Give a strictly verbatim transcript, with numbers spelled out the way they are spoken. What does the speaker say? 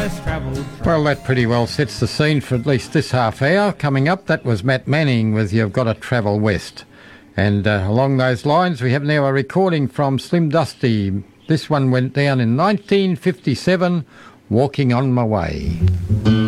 less travelled. Well, that pretty well sets the scene for at least this half hour. Coming up, that was Matt Manning with You've Got to Travel West. And uh, along those lines, we have now a recording from Slim Dusty. This one went down in nineteen fifty-seven, Walking on My Way.